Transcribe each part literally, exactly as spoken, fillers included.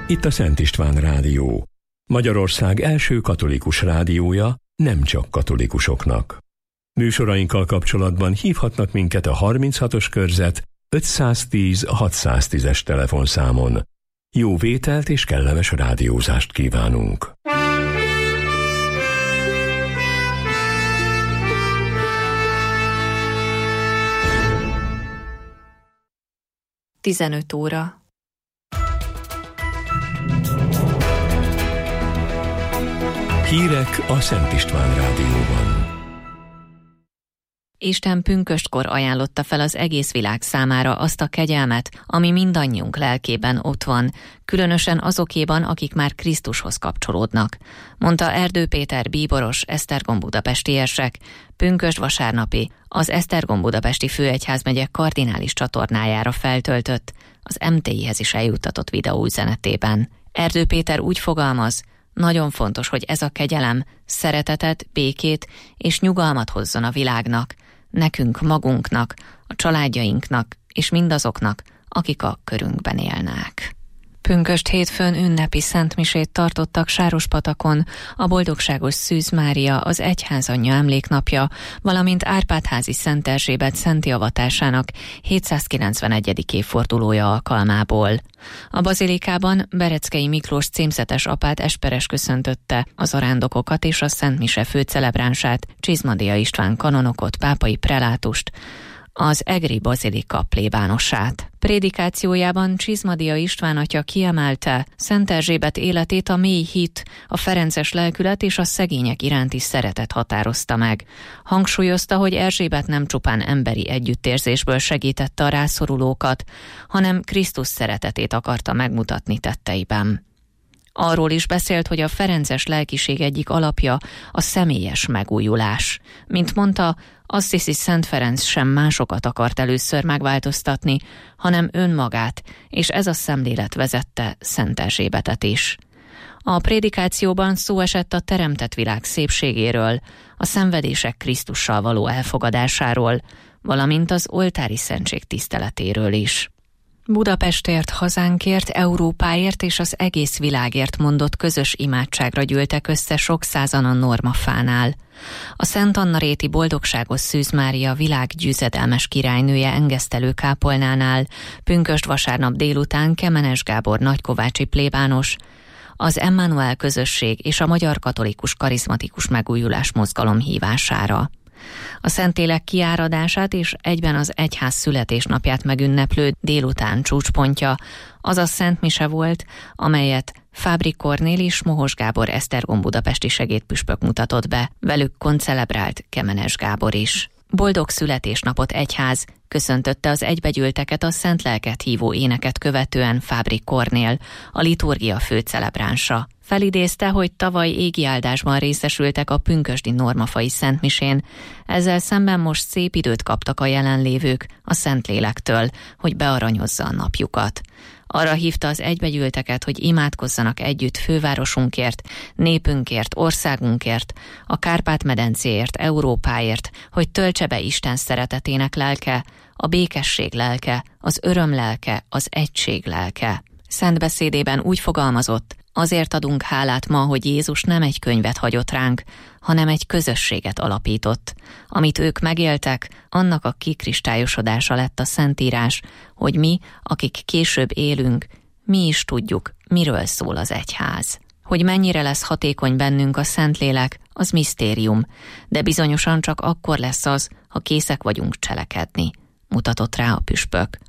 Itt a Szent István Rádió, Magyarország első katolikus rádiója, nem csak katolikusoknak. Műsorainkkal kapcsolatban hívhatnak minket a harminchatos körzet ötszáztíz hatszáztízes telefonszámon. Jó vételt és kellemes rádiózást kívánunk! tizenöt óra. Hírek a Szent István Rádióban. Isten pünköstkor ajánlotta fel az egész világ számára azt a kegyelmet, ami mindannyiunk lelkében ott van, különösen azokéban, akik már Krisztushoz kapcsolódnak, mondta Erdő Péter bíboros, Esztergom budapesti érsek, pünkösd vasárnapi, az Esztergom budapesti főegyházmegye kardinális csatornájára feltöltött, az em té i-hez is eljuttatott videóüzenetében. Erdő Péter úgy fogalmaz, nagyon fontos, hogy ez a kegyelem szeretetet, békét és nyugalmat hozzon a világnak, nekünk magunknak, a családjainknak és mindazoknak, akik a körünkben élnek. Pünkösd hétfőn ünnepi szentmisét tartottak Sárospatakon, a Boldogságos Szűz Mária, az Egyházanyja emléknapja, valamint Árpád-házi Szent Erzsébet szenti avatásának hétszázkilencvenegyedik évfordulója alkalmából. A bazilikában Bereckei Miklós címzetes apát esperes köszöntötte az arándokokat és a Szent Mise főcelebránsát, Csizmadia István kanonokot, pápai prelátust, az egri bazilika plébánosát. Prédikációjában Csizmadia István atya kiemelte Szent Erzsébet életét a mély hit, a ferences lelkület és a szegények iránti szeretet határozta meg. Hangsúlyozta, hogy Erzsébet nem csupán emberi együttérzésből segítette a rászorulókat, hanem Krisztus szeretetét akarta megmutatni tetteiben. Arról is beszélt, hogy a ferences lelkiség egyik alapja a személyes megújulás. Mint mondta, Assisi Szent Ferenc sem másokat akart először megváltoztatni, hanem önmagát, és ez a szemlélet vezette Szent Erzsébetet is. A prédikációban szó esett a teremtett világ szépségéről, a szenvedések Krisztussal való elfogadásáról, valamint az oltári szentség tiszteletéről is. Budapestért, hazánkért, Európáért és az egész világért mondott közös imádságra gyűltek össze sok százan a Normafánál. A Szent Anna-réti Boldogságos Szűz Mária világ győzedelmes királynője engesztelő kápolnánál pünkösd vasárnap délután Kemenes Gábor nagykovácsi plébános, az Emmanuel közösség és a Magyar Katolikus Karizmatikus Megújulás Mozgalom hívására. A Szentlélek kiáradását és egyben az egyház születésnapját megünneplő délután csúcspontja az a Szent Mise volt, amelyet Fábri Kornél és Mohos Gábor Esztergom budapesti segédpüspök mutatott be, velük koncelebrált Kemenes Gábor is. Boldog születésnapot egyház, köszöntötte az egybegyűlteket a Szent Lelket hívó éneket követően Fábri Kornél, a liturgia főcelebránsa. Felidézte, hogy tavaly égi áldásban részesültek a pünkösdi normafai szentmisén, ezzel szemben most szép időt kaptak a jelenlévők a Szentlélektől, hogy bearanyozza a napjukat. Arra hívta az egybegyűlteket, hogy imádkozzanak együtt fővárosunkért, népünkért, országunkért, a Kárpát-medencéért, Európáért, hogy töltse be Isten szeretetének lelke, a békesség lelke, az öröm lelke, az egység lelke. Szent beszédében úgy fogalmazott, azért adunk hálát ma, hogy Jézus nem egy könyvet hagyott ránk, hanem egy közösséget alapított. Amit ők megéltek, annak a kikristályosodása lett a Szentírás, hogy mi, akik később élünk, mi is tudjuk, miről szól az egyház. Hogy mennyire lesz hatékony bennünk a Szentlélek, az misztérium, de bizonyosan csak akkor lesz az, ha készek vagyunk cselekedni, mutatott rá a püspök.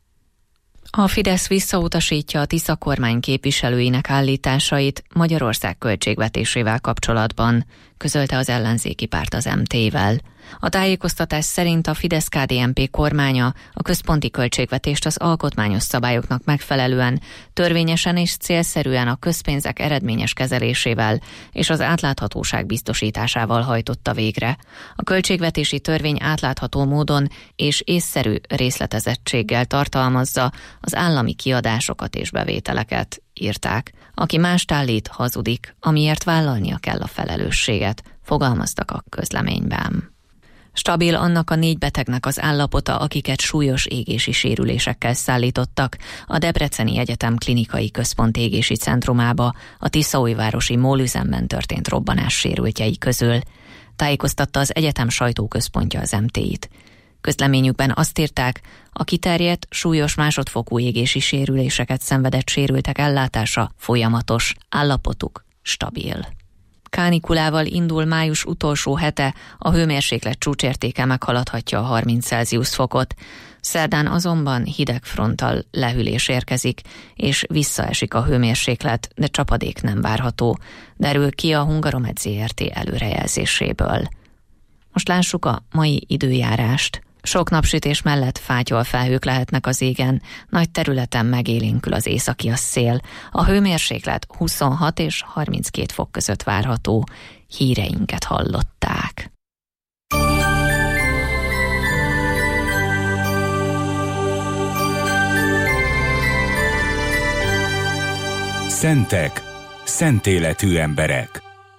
A Fidesz visszautasítja a Tisza kormány képviselőinek állításait Magyarország költségvetésével kapcsolatban, közölte az ellenzéki párt az em té-vel. A tájékoztatás szerint a Fidesz-ká dé en pé kormánya a központi költségvetést az alkotmányos szabályoknak megfelelően, törvényesen és célszerűen a közpénzek eredményes kezelésével és az átláthatóság biztosításával hajtotta végre. A költségvetési törvény átlátható módon és észszerű részletezettséggel tartalmazza az állami kiadásokat és bevételeket, írták. Aki mást állít, hazudik, amiért vállalnia kell a felelősséget, fogalmaztak a közleményben. Stabil annak a négy betegnek az állapota, akiket súlyos égési sérülésekkel szállítottak a Debreceni Egyetem Klinikai Központ égési centrumába a tiszaújvárosi mólüzemben történt robbanás sérültjei közül. Tájékoztatta az egyetem sajtóközpontja az em té í-t. Közleményükben azt írták, a kiterjedt, súlyos másodfokú égési sérüléseket szenvedett sérültek ellátása folyamatos, állapotuk stabil. Kánikulával indul május utolsó hete, a hőmérséklet csúcsértéke meghaladhatja a harminc Celsius fokot. Szerdán azonban hideg fronttal lehűlés érkezik, és visszaesik a hőmérséklet, de csapadék nem várható, derül ki a Hungaromed zé er té előrejelzéséből. Most lássuk a mai időjárást. Sok napsütés mellett fátyol felhők lehetnek az égen, nagy területen megélénkül az északias szél. A hőmérséklet huszonhat és harminckét fok között várható. Híreinket hallották. Szentek, szent életű emberek.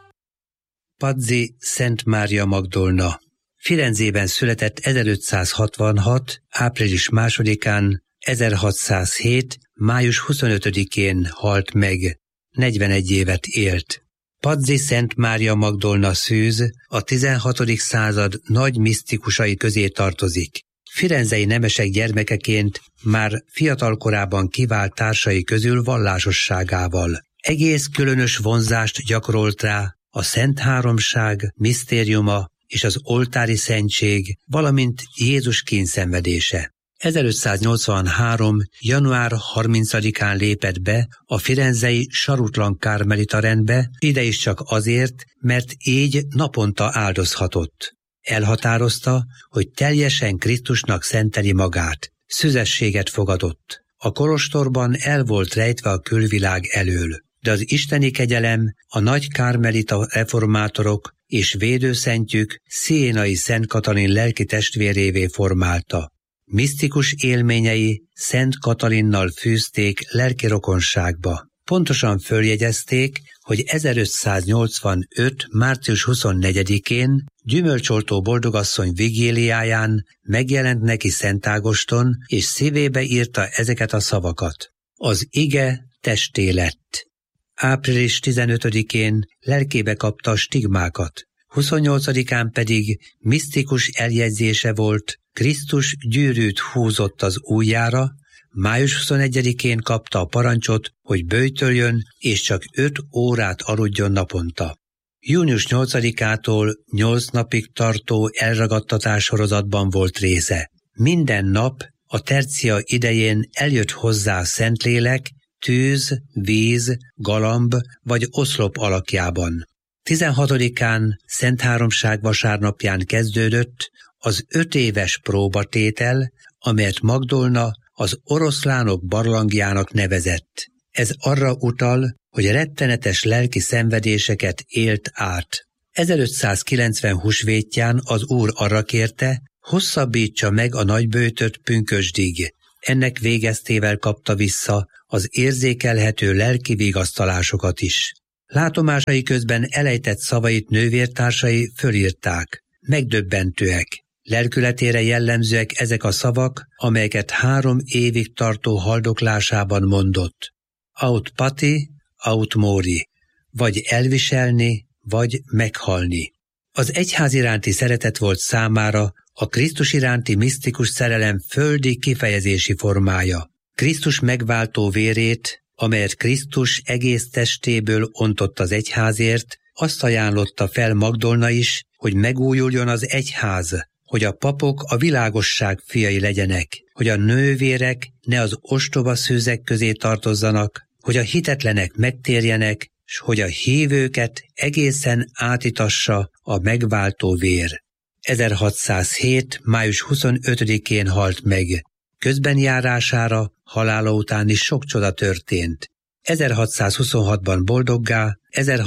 Pazzi Szent Mária Magdolna. Firenzében született ezerötszázhatvanhat. április másodikán, ezerhatszázhét. május huszonötödikén halt meg, negyvenegy évet élt. Pazzi Szent Mária Magdolna szűz a tizenhatodik század nagy misztikusai közé tartozik. Firenzei nemesek gyermekeként már fiatalkorában kivált társai közül vallásosságával. Egész különös vonzást gyakorolt rá a Szent Háromság misztériuma és az oltári szentség, valamint Jézus kínszenvedése. ezerötszáznyolcvanhárom. január harmincadikán lépett be a firenzei Sarutlan Kármelita rendbe, ide is csak azért, mert így naponta áldozhatott. Elhatározta, hogy teljesen Krisztusnak szenteli magát. Szüzességet fogadott. A kolostorban el volt rejtve a külvilág elől, de az isteni kegyelem, a nagy kármelita reformátorok és védőszentjük Sziénai Szent Katalin lelki testvérévé formálta. Misztikus élményei Szent Katalinnal fűzték lelki rokonságba. Pontosan följegyezték, hogy ezerötszáznyolcvanöt. március huszonnegyedikén Gyümölcsoltó boldogasszony vigíliáján megjelent neki Szent Ágoston, és szívébe írta ezeket a szavakat. Az ige testé lett. április tizenötödikén lelkébe kapta a stigmákat, huszonnyolcadikán pedig misztikus eljegyzése volt, Krisztus gyűrűt húzott az ujjára, május huszonegyedikén kapta a parancsot, hogy böjtöljön, és csak öt órát aludjon naponta. június nyolcadikától nyolc napig tartó elragadtatás sorozatban volt része. Minden nap a tercia idején eljött hozzá a Szentlélek, tűz, víz, galamb vagy oszlop alakjában. tizenhatodikán Szent Háromság vasárnapján kezdődött az öt éves próbatétel, amelyet Magdolna az oroszlánok barlangjának nevezett. Ez arra utal, hogy rettenetes lelki szenvedéseket élt át. ezerötszázkilencven húsvétján az Úr arra kérte, hosszabbítsa meg a nagyböjtöt pünkösdig. Ennek végeztével kapta vissza az érzékelhető lelki vigasztalásokat is. Látomásai közben elejtett szavait nővértársai fölírták. Megdöbbentőek. Lelkületére jellemzőek ezek a szavak, amelyeket három évig tartó haldoklásában mondott. Aut pati, aut mori, vagy elviselni, vagy meghalni. Az egyház iránti szeretet volt számára a Krisztus iránti misztikus szerelem földi kifejezési formája. Krisztus megváltó vérét, amelyet Krisztus egész testéből ontott az egyházért, azt ajánlotta fel Magdolna is, hogy megújuljon az egyház, hogy a papok a világosság fiai legyenek, hogy a nővérek ne az ostoba szőzek közé tartozzanak, hogy a hitetlenek megtérjenek, s hogy a hívőket egészen átitassa a megváltó vér. ezerhatszázhét. május huszonötödikén halt meg. Közbenjárására halála után is sok csoda történt. ezerhatszázhuszonhatban boldoggá,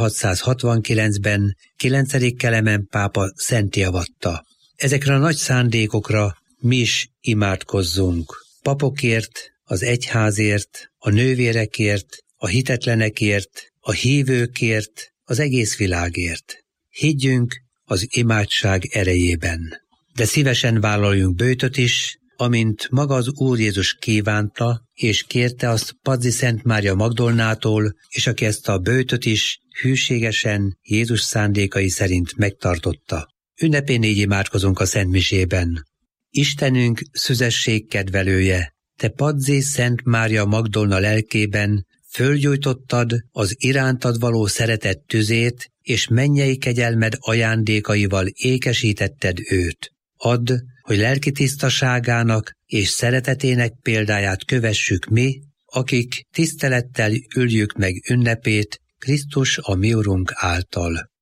ezerhatszázhatvankilencben kilencedik Kelemen pápa szentté avatta. Ezekre a nagy szándékokra mi is imádkozzunk. Papokért, az egyházért, a nővérekért, a hitetlenekért, a hívőkért, az egész világért. Higgyünk az imádság erejében. de szívesen vállaljunk böjtöt is, amint maga az Úr Jézus kívánta, és kérte azt Pazzi Szent Mária Magdolnától, és aki ezt a böjtöt is hűségesen Jézus szándékai szerint megtartotta. Ünnepén így imádkozunk a Szentmisében. Istenünk szüzesség kedvelője, te Pazzi Szent Mária Magdolna lelkében fölgyújtottad az irántad való szeretet tüzét, és mennyei kegyelmed ajándékaival ékesítetted őt. Add, hogy lelki tisztaságának és szeretetének példáját kövessük mi, akik tisztelettel üljük meg ünnepét Krisztus a mi Urunk által.